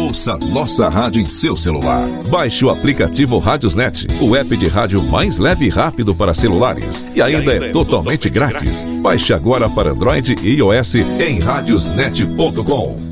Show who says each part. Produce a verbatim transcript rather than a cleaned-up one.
Speaker 1: Ouça nossa rádio em seu celular. Baixe o aplicativo Radiosnet, o app de rádio mais leve e rápido para celulares. E ainda, e ainda é, é totalmente grátis. grátis. Baixe agora para Android e iOS em radiosnet ponto com.